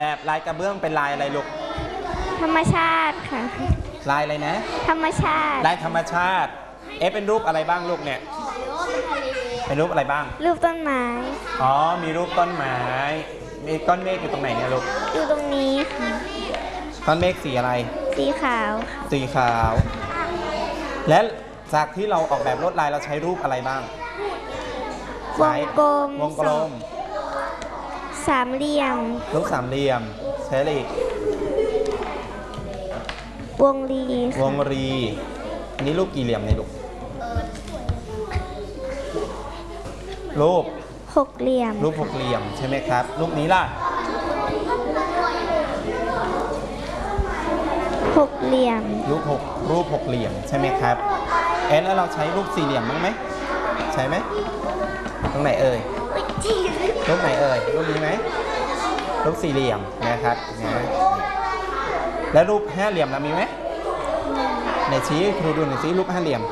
แบบลายกระเบื้องเป็นลายอะไรลูกธรรมชาติค่ะลายอะไรนะธรรมชาติลายธรรมชาติเป็นรูปอะไรบ้างลูกเนี่ยเป็นรูปอะไรบ้างรูปต้นไม้อ๋อมีรูปต้นไม้มีก้อนเมฆอยู่ตรงไหนเนี่ยลูกอยู่ตรงนี้ค่ะก้อนเมฆสีอะไรสีขาวสีขาวและจากที่เราออกแบบลวดลายเราใช้รูปอะไรบ้างวงกลมวงกลมสามเหลี่ยมรูปสามเหลี่ยมใช้อะไรอีกวงรีวงรีอันนี้รูปกี่เหลี่ยมเนี่ยลูกรูปหกเหลี่ยมรูปหกเหลี่ยมใช่ไหมครับรูปนี้ล่ะหกเหลี่ยมรูปหกเหลี่ยมใช่ไหมครับแล้วเราใช้รูปสี่เหลี่ยมบ้างไหมใช่ไหมตรงไหนเอ่ยรูปไหนเอ่ยรูปนี้ไหมรูปสี่เหลี่ยมนะครับนะแล้วรูปห้าเหลี่ยมเรามีไหมในชี้ครูดูหน่อยสิรูปห้าเหลี่ยม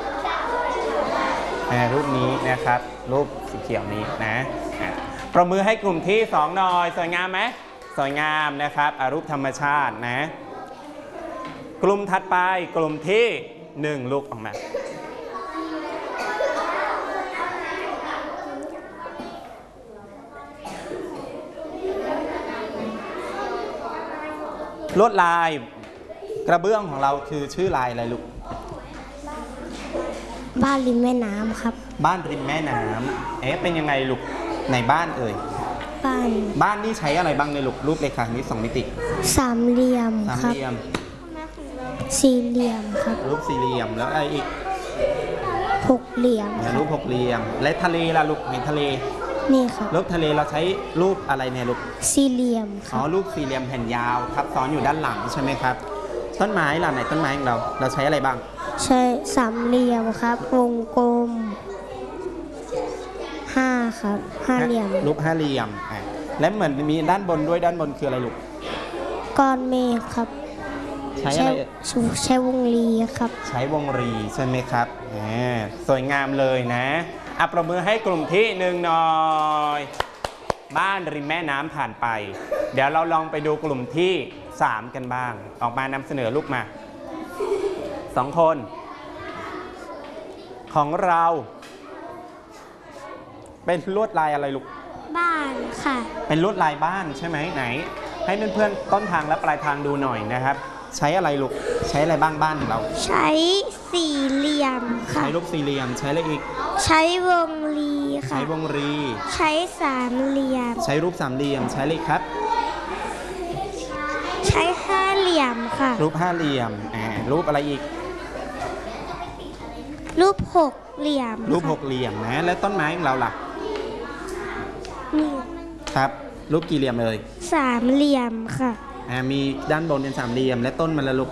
รูปนี้นะครับรูปสีเขียวนี้นะประมือให้กลุ่มที่2หน่อยสวยงามไหมสวยงามนะครับรูปธรรมชาตินะกลุ่มถัดไปกลุ่มที่1ลุกออกมาลวดลายกระเบื้องของเราคือชื่อลายอะไรลูกบ้านริมแม่น้ำครับบ้านริมแม่น้ำเป็นยังไงลูกในบ้านเอ่ยบ้านนี่ใช้อะไรบ้างในลูกรูปเรขาคณิต2 มิติสามเหลี่ยมครับสี่เหลี่ยมครับรูปสี่เหลี่ยมแล้วอะไรอีกหกเหลี่ยมรูปหกเหลี่ยมและทะเลล่ะลูกเห็นทะเลนี่ครับรูปทะเลเราใช้รูปอะไรเนี่ยลูกสี่เหลี่ยมอ๋อรูปสี่เหลี่ยมแผ่นยาวทับซ้อนอยู่ด้านหลังใช่ไหมครับต้นไม้ล่ะไหนต้นไม้ของเราใช้อะไรบ้างใช้สามเหลี่ยมครับวงกลม5ครับห้าเหลี่ยมรูปห้าเหลี่ยมและเหมือนมีด้านบนด้วยด้านบนคืออะไรลูกก้อนเมฆครับใช้อะไรใช้วงรีครับใช้วงรีใช่ไหมครับสวยงามเลยนะประมือให้กลุ่มที่1หน่อยบ้านริมแม่น้ำผ่านไปเดี๋ยวเราลองไปดูกลุ่มที่3กันบ้างออกมานำเสนอลูกมา2คนของเราเป็นลวดลายอะไรลูกบ้านค่ะเป็นลวดลายบ้านใช่ไหมไหนให้เพื่อนๆต้นทางและปลายทางดูหน่อยนะครับใช้อะไรลูกใช้อะไรบ้างบ้านของเราใช้สี่เหลี่ยมค่ะใช้รูปสี่เหลี่ยมใช้อะไรอีกใช้วงรีค่ะใช้วงรีใช้สามเหลี่ยมใช้รูปสามเหลี่ยมใช้อะไรครับใช้ห้าเหลี่ยมค่ะรูปห้าเหลี่ยมรูปอะไรอีกรูปหกเหลี่ยมรูปหกเหลี่ยมนะแล้วต้นไม้ของเราล่ะนี่ครับรูปกี่เหลี่ยมเลยสามเหลี่ยมค่ะมีด้านบนเป็นสามเหลี่ยมและต้นมันละลูก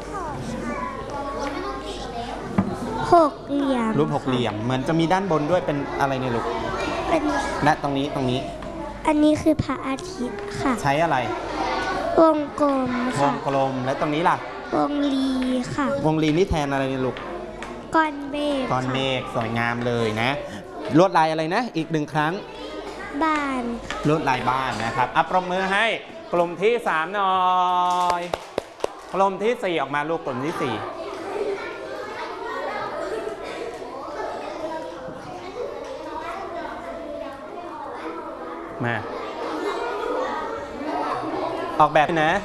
หกเหลี่ยมรูปหกเหลี่ยมเหมือนจะมีด้านบนด้วยเป็นอะไรเนี่ยลูกเป็นและตรงนี้อันนี้คือพระอาทิตย์ค่ะใช้อะไรวงกลมค่ะวงกลมและตรงนี้ล่ะวงรีค่ะวงรีนี่แทนอะไรเนี่ยลูกก้อนเมฆก้อนเมฆสวยงามเลยนะลวดลายอะไรนะอีก1ครั้งบ้านลวดลายบ้านนะครับปรบมือให้กลุ่มที่3หน่อยกลุ่มที่4ออกมาลูกกลุ่มที่4มาออกแบบนะ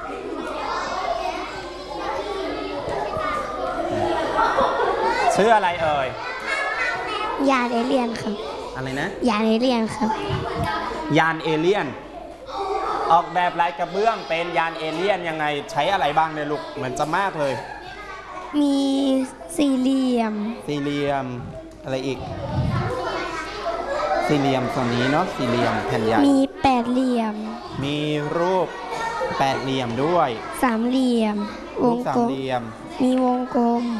ชื่ออะไรเอ่ยยานเอเลี่ยนครับอะไรนะยานเอเลี่ยนครับยานเอเลี่ยนออกแบบลายกระเบื้องเป็นยานเอเลี่ยนยังไงใช้อะไรบ้างเนี่ยลูกเหมือนจะมากเลยมีสี่เหลี่ยมอะไรอีกสี่เหลี่ยมส่วนนี้เนาะสี่เหลี่ยมแผ่นใหญ่มีแปดเหลี่ยมมีรูปแปดเหลี่ยมด้วยสามเหลี่ยมวงกลมมีวงกลม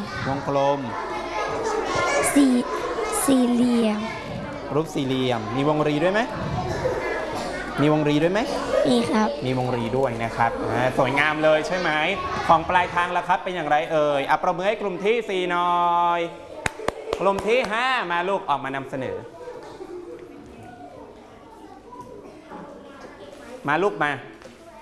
สี่เหลี่ยมรูปสี่เหลี่ยมมีวงรีด้วยไหมมีครับมีวงรีด้วยนะครับสวยงามเลยใช่ไหมของปลายทางแล้วครับเป็นอย่างไรเอ่ยประมือให้กลุ่มที่4หน่อยกลุ่มที่5มาลูกออกมานำเสนอมาลูกมา